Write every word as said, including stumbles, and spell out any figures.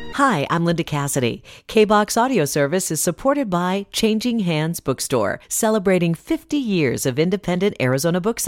Hi, I'm Linda Cassidy. K-BOX Audio Service is supported by Changing Hands Bookstore, celebrating fifty years of independent Arizona booksellers.